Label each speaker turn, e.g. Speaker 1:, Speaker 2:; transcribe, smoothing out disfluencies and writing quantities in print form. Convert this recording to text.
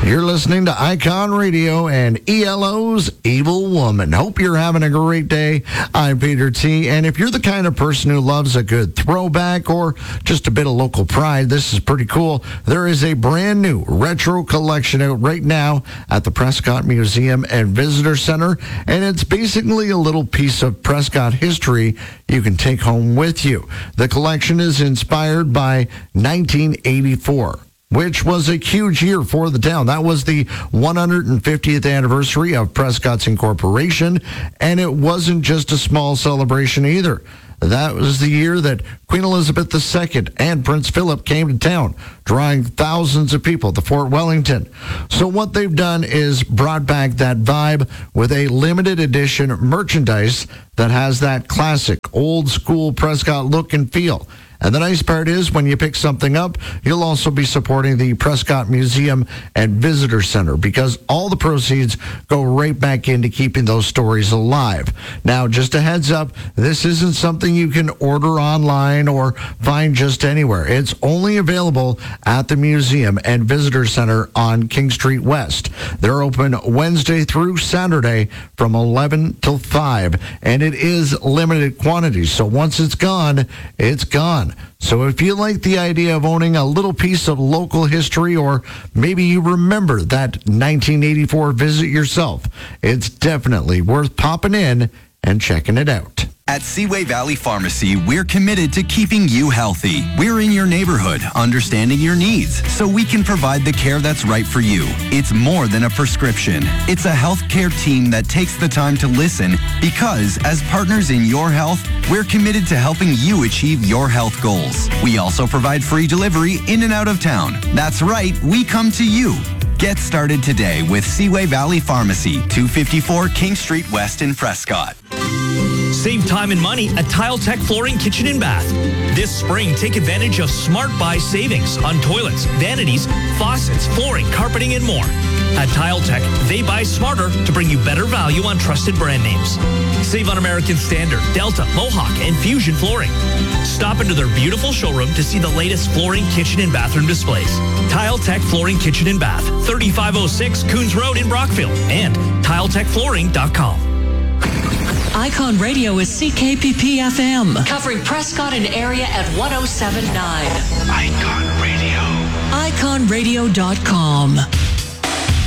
Speaker 1: You're listening to Icon Radio and ELO's Evil Woman. Hope you're having a great day. I'm Peter T. And if you're the kind of person who loves a good throwback or just a bit of local pride, this is pretty cool. There is a brand new retro collection out right now at the Prescott Museum and Visitor Center. And it's basically a little piece of Prescott history you can take home with you. The collection is inspired by 1984. Which was a huge year for the town. That was the 150th anniversary of Prescott's incorporation, and it wasn't just a small celebration either. That was the year that Queen Elizabeth II and Prince Philip came to town, drawing thousands of people to Fort Wellington. So what they've done is brought back that vibe with a limited edition merchandise that has that classic old school Prescott look and feel. And the nice part is when you pick something up, you'll also be supporting the Prescott Museum and Visitor Center because all the proceeds go right back into keeping those stories alive. Now, just a heads up, this isn't something you can order online or find just anywhere. It's only available at the Museum and Visitor Center on King Street West. They're open Wednesday through Saturday from 11 till 5, and it is limited quantities. So once it's gone, it's gone. So if you like the idea of owning a little piece of local history, or maybe you remember that 1984 visit yourself, it's definitely worth popping in and checking it out.
Speaker 2: At Seaway Valley Pharmacy, we're committed to keeping you healthy. We're in your neighborhood, understanding your needs, so we can provide the care that's right for you. It's more than a prescription. It's a healthcare team that takes the time to listen because, as partners in your health, we're committed to helping you achieve your health goals. We also provide free delivery in and out of town. That's right, we come to you. Get started today with Seaway Valley Pharmacy, 254 King Street West in Prescott.
Speaker 3: Save time and money at Tile Tech Flooring Kitchen and Bath. This spring, take advantage of Smart Buy savings on toilets, vanities, faucets, flooring, carpeting, and more. At Tile Tech, they buy smarter to bring you better value on trusted brand names. Save on American Standard, Delta, Mohawk, and Fusion flooring. Stop into their beautiful showroom to see the latest flooring, kitchen, and bathroom displays. Tile Tech Flooring Kitchen and Bath, 3506 Coons Road in Brockville, and tiletechflooring.com.
Speaker 4: Icon Radio is CKPP FM.
Speaker 5: Covering Prescott and area at 107.9.
Speaker 6: Icon Radio.
Speaker 4: IconRadio.com.